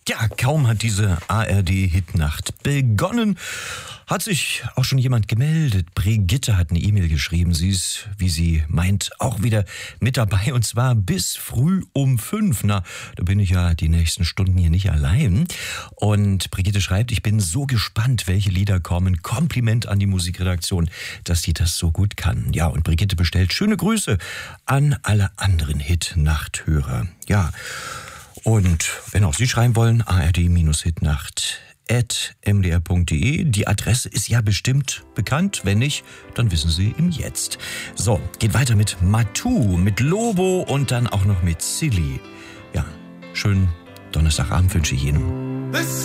Ja, kaum hat diese ARD-Hitnacht begonnen, hat sich auch schon jemand gemeldet. Brigitte hat eine E-Mail geschrieben. Sie ist, wie sie meint, auch wieder mit dabei und zwar bis früh um 5. Na, da bin ich ja die nächsten Stunden hier nicht allein. Und Brigitte schreibt, ich bin so gespannt, welche Lieder kommen. Kompliment an die Musikredaktion, dass sie das so gut kann. Ja, und Brigitte bestellt schöne Grüße an alle anderen Hitnacht-Hörer. Ja, und wenn auch Sie schreiben wollen, ard-hitnacht@mdr.de. Die Adresse ist ja bestimmt bekannt. Wenn nicht, dann wissen Sie im Jetzt. So, geht weiter mit Matu, mit Lobo und dann auch noch mit Silly. Ja, schönen Donnerstagabend wünsche ich Ihnen.